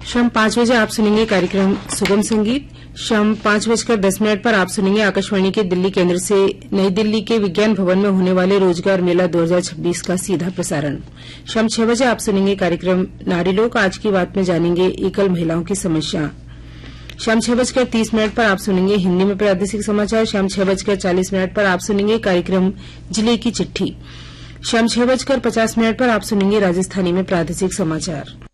शाम 5 बजे आप सुनेंगे कार्यक्रम सुगम संगीत। शाम 5:10 पर आप सुनेंगे आकाशवाणी के दिल्ली केंद्र से नई दिल्ली के विज्ञान भवन में होने वाले रोजगार मेला 2026 का सीधा प्रसारण। शाम 6 बजे आप सुनेंगे कार्यक्रम नारी लोक। आज की बात में जानेंगे एकल महिलाओं की समस्या। शाम 6:30 पर आप सुनेंगे हिन्दी में प्रादेशिक समाचार। शाम 6:40 पर आप सुनेंगे कार्यक्रम जिले की चिट्ठी। शाम 6:50 पर आप सुनेंगे राजस्थानी में प्रादेशिक समाचार।